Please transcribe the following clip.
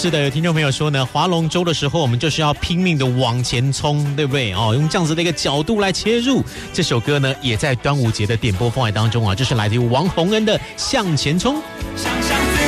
是的，有听众朋友说呢，划龙舟的时候我们就是要拼命的往前冲，对不对？用这样子的一个角度来切入。这首歌呢也在端午节的点播范围当中啊，这是来自于王洪恩的《向前冲》。向